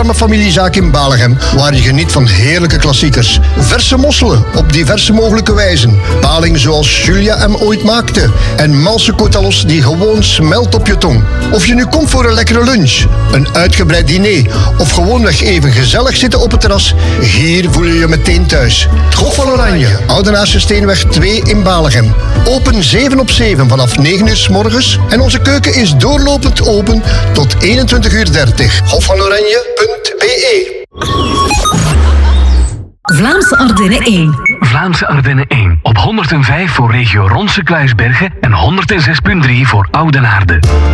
warme familiezaak in Balegem, waar je geniet van heerlijke klassiekers. Verse mosselen op diverse mogelijke wijzen. Paling zoals Julia hem ooit maakte. En malse kotalos die gewoon smelt op je tong. Of je nu komt voor een lekkere lunch, een uitgebreid diner of gewoonweg even gezellig zitten op het terras, hier voel je je meteen thuis. Het Hof van Oranje, Oudenaarse Steenweg 2 in Balegem. Open 7 op 7 vanaf 9 uur 's morgens en onze keuken is doorlopend open tot 21:30. hofvanoranje.be. Vlaamse Ardennen 1. Vlaamse Ardennen 1. Op 105 voor regio Ronse Kluisbergen en 106.3 voor Oudenaarde.